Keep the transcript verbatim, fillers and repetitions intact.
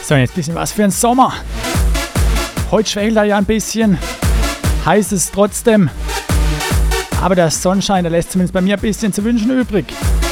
So, jetzt ein bisschen was für den Sommer. Heute schwält er ja ein bisschen. Heiß ist es trotzdem. Aber der Sonnenschein, der lässt zumindest bei mir ein bisschen zu wünschen übrig.